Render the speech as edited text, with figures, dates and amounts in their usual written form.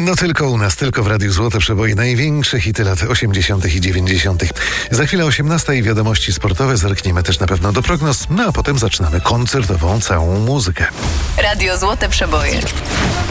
No tylko u nas, tylko w Radiu Złote Przeboje, największe hity lat 80. i 90. Za chwilę 18 i wiadomości sportowe, zerkniemy też na pewno do prognoz, no a potem zaczynamy koncertową całą muzykę. Radio Złote Przeboje.